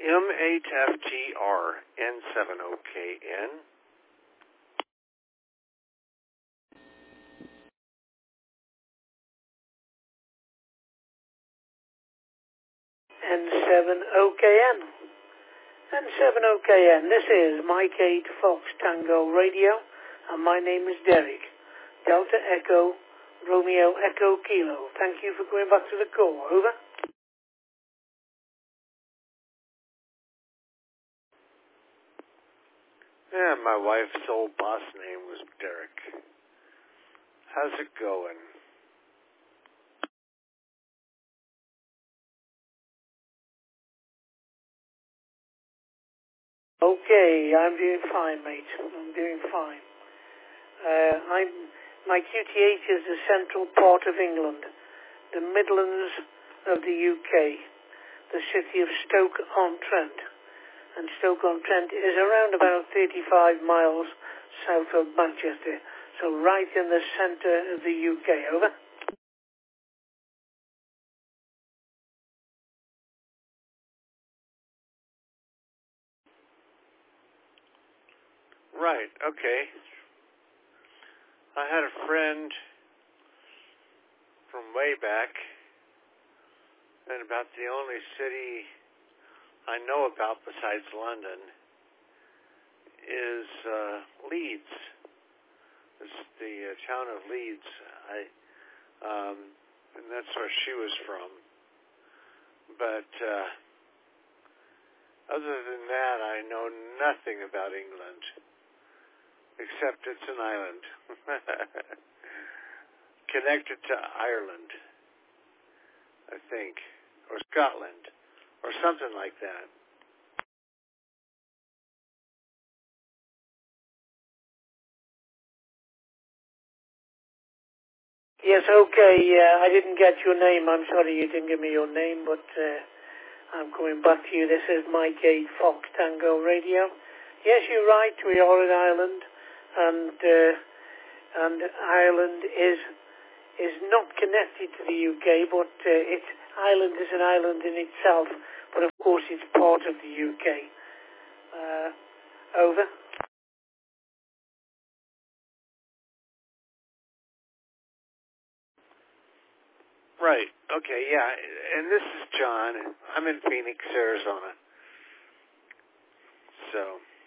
M8FTR N70KN. N70KN. N70KN. This is Mike 8 Fox Tango Radio, and my name is Derek. Delta Echo, Romeo Echo Kilo. Thank you for going back to the call. Over. Yeah, my wife's old boss name was Derek. How's it going? Okay, I'm doing fine, mate. I'm doing fine. My QTH is the central part of England, the Midlands of the UK, the city of Stoke-on-Trent. And Stoke-on-Trent is around about 35 miles south of Manchester, so right in the centre of the UK. Over. Right, okay. I had a friend from way back, and about the only city I know about besides London is Leeds. It's the town of Leeds. And that's where she was from. But other than that, I know nothing about England, except it's an island connected to Ireland, I think, or Scotland, or something like that. Yes, okay. I didn't get your name. I'm sorry you didn't give me your name, but I'm coming back to you. This is Mike 8 Fox Tango Radio. Yes, you're right. We are in Ireland, and Ireland is not connected to the UK, but Ireland is an island in itself. But of course, it's part of the UK. Over. Right. Okay, yeah. And this is John. I'm in Phoenix, Arizona. So,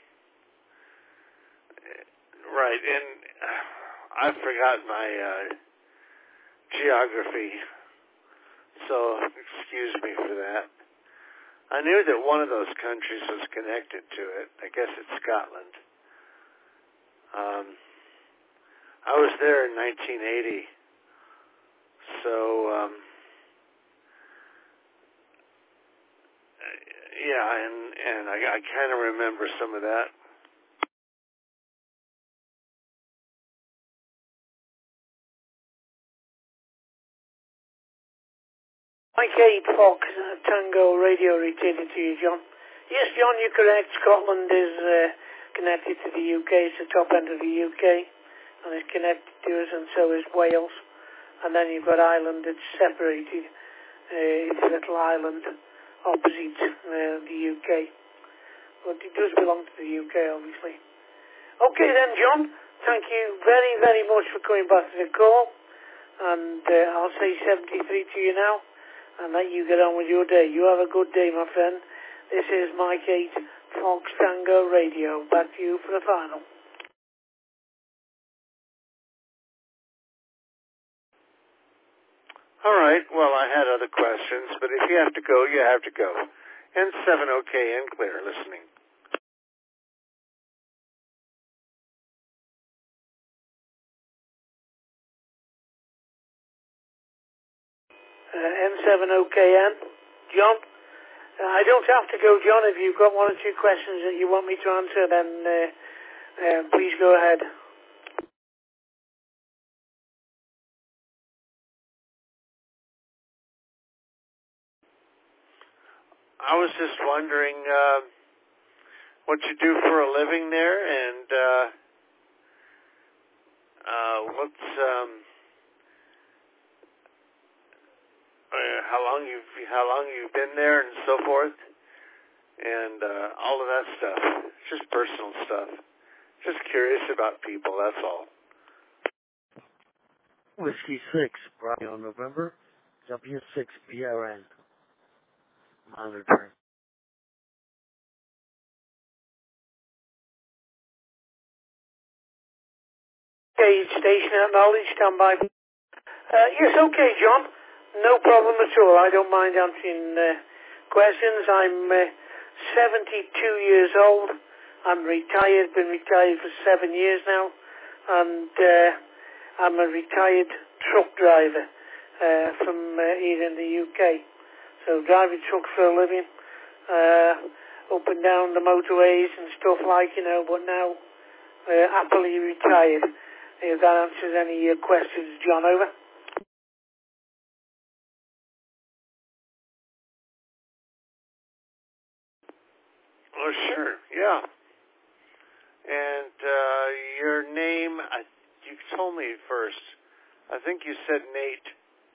right. And I forgot my geography, so excuse me for that. I knew that one of those countries was connected to it. I guess it's Scotland. I was there in 1980. So, yeah, and I kind of remember some of that. Mike 8 Fox Tango Radio returning to you, John. Yes, John, you're correct. Scotland is connected to the UK. It's the top end of the UK, and it's connected to us, and so is Wales. And then you've got Ireland that's separated. It's a little island opposite the UK. But it does belong to the UK, obviously. Okay then, John. Thank you very, very much for coming back to the call. And I'll say 73 to you now, and let you get on with your day. You have a good day, my friend. This is Mike 8 Fox Tango Radio. Back to you for the final. All right. Well, I had other questions, but if you have to go, you have to go. N70KN clear, listening. N70KN. John? I don't have to go, John. If you've got one or two questions that you want me to answer, then please go ahead. I was just wondering what you do for a living there, and how long you've been there, and so forth. and all of that stuff. Just personal stuff. Just curious about people, that's all. Whiskey 6, Bravo November, W6BRN. Monitoring. Okay, station acknowledged, stand by. Yes, okay, John. No problem at all. I don't mind answering questions. I'm 72 years old. I'm retired, been retired for 7 years now. And I'm a retired truck driver from here in the UK. So driving trucks for a living, up and down the motorways and stuff like, but now happily retired. If that answers any of your questions, John, over. Oh, sure, yeah. And your name, you told me first. I think you said Nate.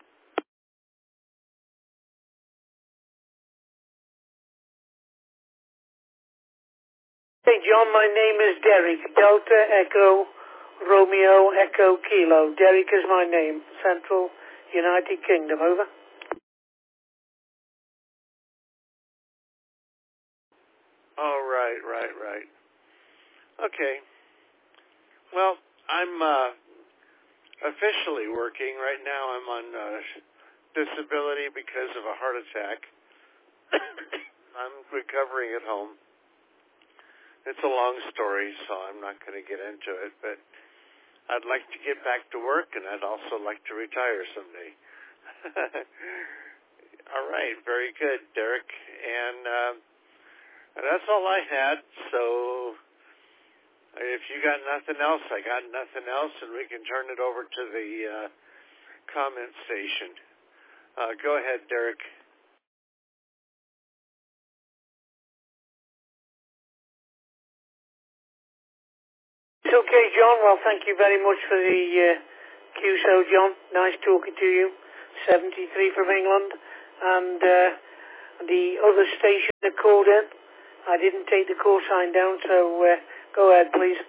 Hey, John, my name is Derek. Delta Echo Romeo Echo Kilo. Derek is my name. Central United Kingdom. Over. Oh, right. Okay. Well, I'm officially working. Right now I'm on disability because of a heart attack. I'm recovering at home. It's a long story, so I'm not going to get into it, but I'd like to get back to work, and I'd also like to retire someday. All right, very good, Derek. And that's all I had, so if you got nothing else, I got nothing else, and we can turn it over to the comment station. Go ahead, Derek. It's okay, John. Well, thank you very much for the QSO, John. Nice talking to you. 73 from England. And the other station that called in, I didn't take the call sign down, so go ahead, please.